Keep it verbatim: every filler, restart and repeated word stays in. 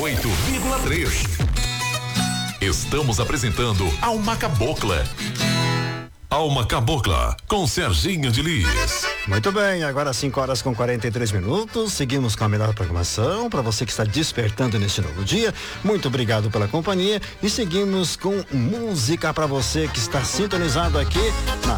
oito vírgula três. Estamos apresentando Alma Cabocla. Alma Cabocla, com Serginho de Lis. Muito bem, agora cinco horas com quarenta e três minutos. Seguimos com a melhor programação para você que está despertando neste novo dia. Muito obrigado pela companhia e seguimos com música para você que está sintonizado aqui na